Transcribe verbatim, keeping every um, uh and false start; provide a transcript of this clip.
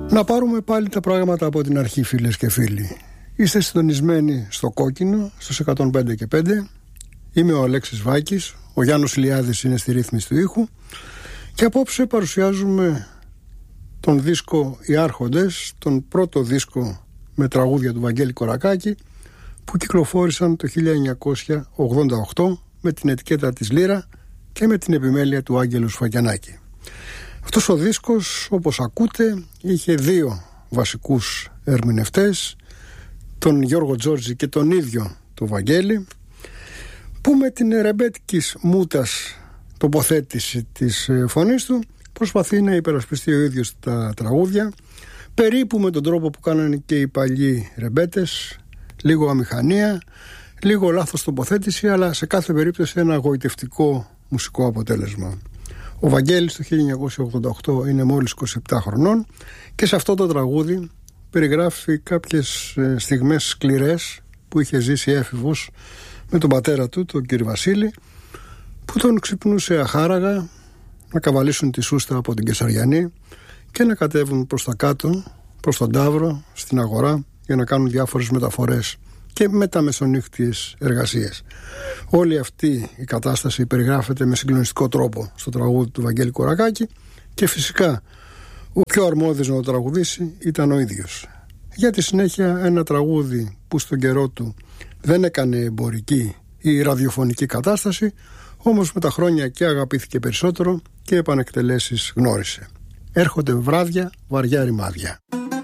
Να πάρουμε πάλι τα πράγματα από την αρχή, φίλες και φίλοι. Είστε συντονισμένοι στο Κόκκινο, στους εκατόν πέντε και πέντε. Είμαι ο Αλέξης Βάκης, ο Γιάννος Ηλιάδης είναι στη ρύθμιση του ήχου και απόψε παρουσιάζουμε τον δίσκο «Οι Άρχοντες», τον πρώτο δίσκο με τραγούδια του Βαγγέλη Κορακάκη, που κυκλοφόρησαν το χίλια εννιακόσια ογδόντα οκτώ με την ετικέτα της Λύρα και με την επιμέλεια του Άγγελου Σφακιανάκη. Αυτός ο δίσκος, όπως ακούτε, είχε δύο βασικούς ερμηνευτές, τον Γιώργο Τζόρτζη και τον ίδιο τον Βαγγέλη, που με την ρεμπέτικης μούτας τοποθέτηση της φωνής του προσπαθεί να υπερασπιστεί ο ίδιος τα τραγούδια, περίπου με τον τρόπο που κάνανε και οι παλιοί ρεμπέτες, λίγο αμηχανία, λίγο λάθος τοποθέτηση, αλλά σε κάθε περίπτωση ένα γοητευτικό μουσικό αποτέλεσμα. Ο Βαγγέλης το χίλια εννιακόσια ογδόντα οκτώ είναι μόλις είκοσι επτά χρονών και σε αυτό το τραγούδι περιγράφει κάποιες στιγμές σκληρές που είχε ζήσει έφηβος με τον πατέρα του, τον κύριο Βασίλη, που τον ξυπνούσε αχάραγα να καβαλήσουν τη σούστα από την Κεσαριανή και να κατέβουν προς τα κάτω, προς τον Ταύρο, στην αγορά, για να κάνουν διάφορες μεταφορές και μεταμεσονύχτιες εργασίες. Όλη αυτή η κατάσταση περιγράφεται με συγκλονιστικό τρόπο στο τραγούδι του Βαγγέλη Κορακάκη και φυσικά ο πιο αρμόδιος να το τραγουδήσει ήταν ο ίδιος. Για τη συνέχεια ένα τραγούδι που στον καιρό του δεν έκανε εμπορική ή ραδιοφωνική κατάσταση, όμως με τα χρόνια και αγαπήθηκε περισσότερο και επανεκτελέσεις γνώρισε. Έρχονται βράδια, βαριά ρημάδια.